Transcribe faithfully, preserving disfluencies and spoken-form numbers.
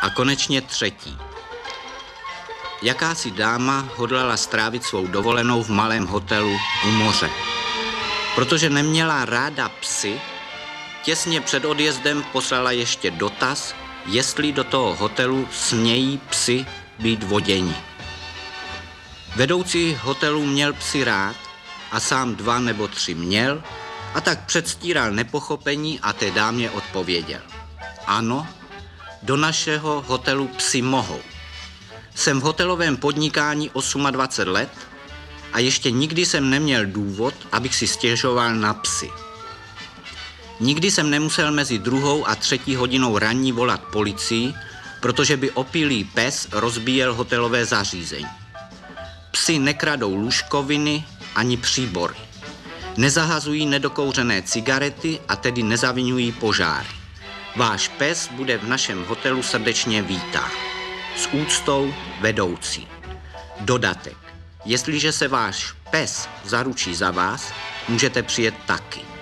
A konečně třetí. Jakási dáma hodlala strávit svou dovolenou v malém hotelu u moře. Protože neměla ráda psy, těsně před odjezdem poslala ještě dotaz, jestli do toho hotelu smějí psy být voděni. Vedoucí hotelu měl psy rád a sám dva nebo tři měl, a tak předstíral nepochopení a té dámě odpověděl. Ano, do našeho hotelu psi mohou. Jsem v hotelovém podnikání dvacet osm let a ještě nikdy jsem neměl důvod, abych si stěžoval na psy. Nikdy jsem nemusel mezi druhou a třetí hodinou ranní volat policii, protože by opilý pes rozbíjel hotelové zařízení. Psi nekradou lůžkoviny ani příbory. Nezahazují nedokouřené cigarety a tedy nezaviňují požáry. Váš pes bude v našem hotelu srdečně vítán. S úctou vedoucí. Dodatek. Jestliže se váš pes zaručí za vás, můžete přijet taky.